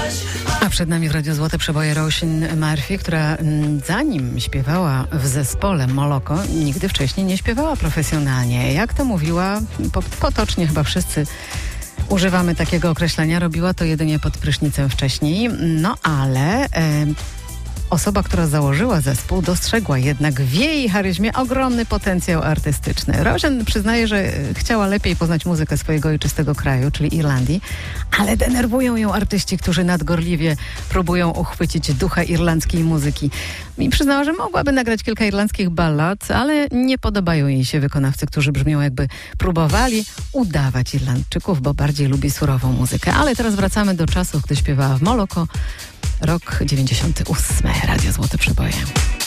A przed nami w Radiu Złote Przeboje Roisin Murphy, która zanim śpiewała w zespole Moloko, nigdy wcześniej nie śpiewała profesjonalnie. Jak to mówiła, potocznie chyba wszyscy używamy takiego określenia, robiła to jedynie pod prysznicem wcześniej. No ale osoba, która założyła zespół, dostrzegła jednak w jej charyzmie ogromny potencjał artystyczny. Roisin przyznaje, że chciała lepiej poznać muzykę swojego ojczystego kraju, czyli Irlandii, ale denerwują ją artyści, którzy nadgorliwie próbują uchwycić ducha irlandzkiej muzyki. I przyznała, że mogłaby nagrać kilka irlandzkich ballad, ale nie podobają jej się wykonawcy, którzy brzmią jakby próbowali udawać Irlandczyków, bo bardziej lubi surową muzykę. Ale teraz wracamy do czasów, gdy śpiewała w Moloko. Rok 98. Radio Złote Przeboje.